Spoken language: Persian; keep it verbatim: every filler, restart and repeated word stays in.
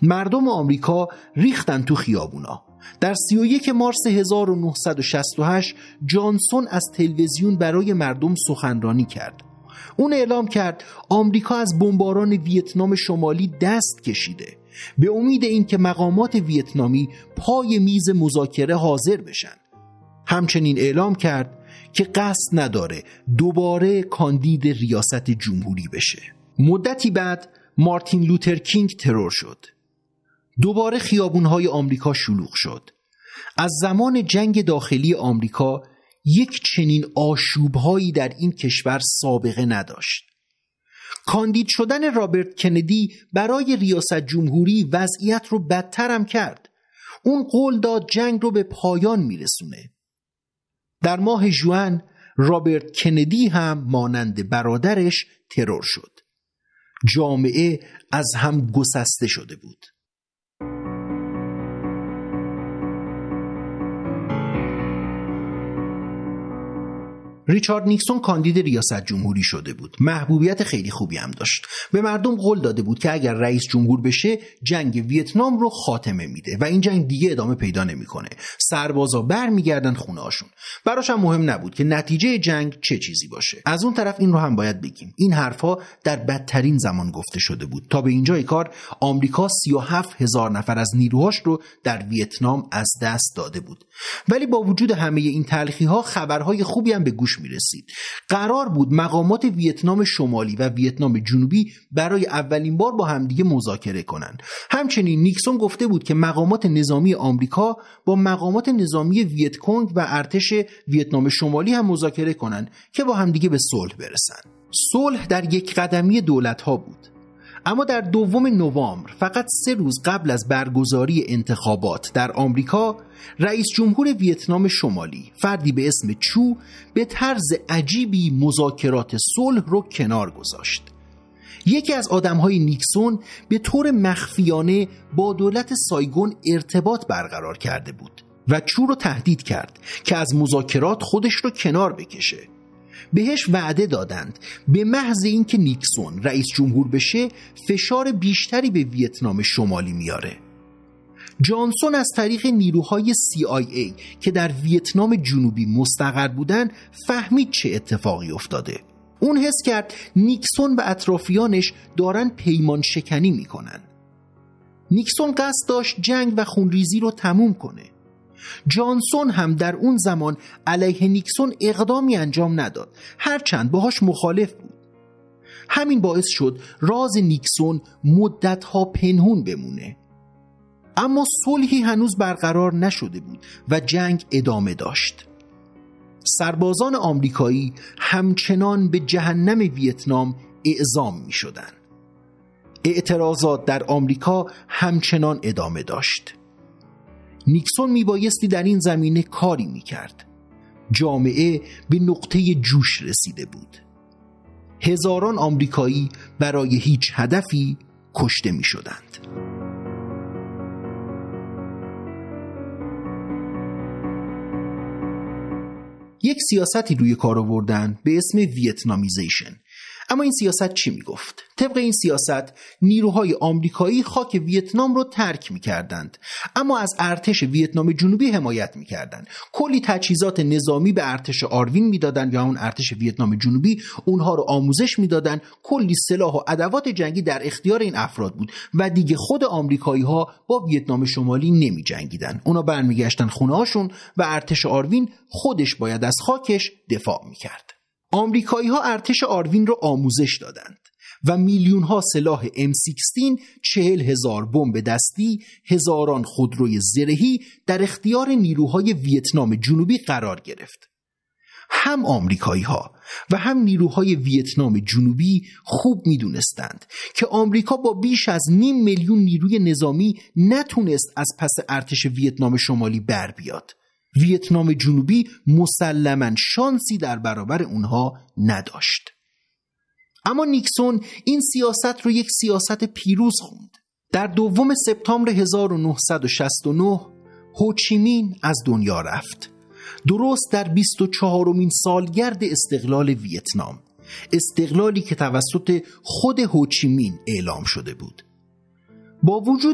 مردم آمریکا ریختن تو خیابونا. در سی و یک مارس هزار و نهصد و شصت و هشت جانسون از تلویزیون برای مردم سخنرانی کرد. اون اعلام کرد آمریکا از بمباران ویتنام شمالی دست کشیده، به امید اینکه مقامات ویتنامی پای میز مذاکره حاضر بشن. همچنین اعلام کرد که قصد نداره دوباره کاندید ریاست جمهوری بشه. مدتی بعد مارتین لوتر کینگ ترور شد. دوباره خیابونهای آمریکا شلوغ شد. از زمان جنگ داخلی آمریکا یک چنین آشوبهایی در این کشور سابقه نداشت. کاندید شدن رابرت کندی برای ریاست جمهوری وضعیت رو بدتر هم کرد. اون قول داد جنگ رو به پایان میرسونه. در ماه ژوئن رابرت کندی هم مانند برادرش ترور شد. جامعه از هم گسسته شده بود. ریچارد نیکسون کاندید ریاست جمهوری شده بود. محبوبیت خیلی خوبی هم داشت. به مردم قول داده بود که اگر رئیس جمهور بشه جنگ ویتنام رو خاتمه میده و این جنگ دیگه ادامه پیدا نمیکنه. سربازا برمیگردن خونه‌هاشون. براش هم مهم نبود که نتیجه جنگ چه چیزی باشه. از اون طرف این رو هم باید بگیم، این حرفا در بدترین زمان گفته شده بود. تا به اینجای کار آمریکا سی و هفت هزار نفر از نیروهاش رو در ویتنام از دست داده بود. ولی با وجود همه این تلخی‌ها خبرهای خوبی هم به گوش می رسید. قرار بود مقامات ویتنام شمالی و ویتنام جنوبی برای اولین بار با همدیگه مذاکره کنن. همچنین نیکسون گفته بود که مقامات نظامی آمریکا با مقامات نظامی ویت کنگ و ارتش ویتنام شمالی هم مذاکره کنن که با همدیگه به صلح برسن. صلح در یک قدمی دولت‌ها بود. اما در دوم نوامبر، فقط سه روز قبل از برگزاری انتخابات در آمریکا، رئیس جمهور ویتنام شمالی، فردی به اسم چو، به طرز عجیبی مذاکرات صلح رو کنار گذاشت. یکی از آدمهای نیکسون به طور مخفیانه با دولت سایگون ارتباط برقرار کرده بود و چو رو تهدید کرد که از مذاکرات خودش رو کنار بکشه. بهش وعده دادند به محض اینکه نیکسون رئیس جمهور بشه فشار بیشتری به ویتنام شمالی میاره. جانسون از طریق نیروهای سی آی ای که در ویتنام جنوبی مستقر بودن فهمید چه اتفاقی افتاده. اون حس کرد نیکسون و اطرافیانش دارن پیمان شکنی میکنن. نیکسون قصد داشت جنگ و خونریزی رو تموم کنه. جانسون هم در اون زمان علیه نیکسون اقدامی انجام نداد، هرچند باهاش مخالف بود. همین باعث شد راز نیکسون مدتها پنهون بمونه. اما صلحی هنوز برقرار نشده بود و جنگ ادامه داشت. سربازان آمریکایی همچنان به جهنم ویتنام اعزام می شدن. اعتراضات در آمریکا همچنان ادامه داشت. نیکسون میبایستی در این زمینه کاری میکرد. جامعه به نقطه جوش رسیده بود. هزاران آمریکایی برای هیچ هدفی کشته میشدند. یک سیاستی روی کار آوردن به اسم ویتنامیزیشن. اما این سیاست چی میگفت؟ طبق این سیاست نیروهای آمریکایی خاک ویتنام رو ترک میکردند، اما از ارتش ویتنام جنوبی حمایت میکردند. کلی تجهیزات نظامی به ارتش آروین میدادند یا اون ارتش ویتنام جنوبی، اونها رو آموزش میدادند. کلی سلاح و ادوات جنگی در اختیار این افراد بود و دیگه خود آمریکایی ها با ویتنام شمالی نمی جنگیدن. اونا برمیگشتن خونه هاشون و ارتش آروین خودش باید از خاکش دفاع میکرد. آمریکایی ها ارتش آروین رو آموزش دادند و میلیون ها سلاح ام شانزده، چهل هزار بمب دستی، هزاران خودروی زرهی در اختیار نیروهای ویتنام جنوبی قرار گرفت. هم آمریکایی ها و هم نیروهای ویتنام جنوبی خوب می دونستند که آمریکا با بیش از نیم میلیون نیروی نظامی نتونست از پس ارتش ویتنام شمالی بر بیاد. ویتنام جنوبی مسلماً شانسی در برابر اونها نداشت. اما نیکسون این سیاست رو یک سیاست پیروز خوند. در دوم سپتامبر هزار و نهصد و شصت و نه هوچیمین از دنیا رفت. درست در بیست و چهارمین سالگرد استقلال ویتنام، استقلالی که توسط خود هوچیمین اعلام شده بود. با وجود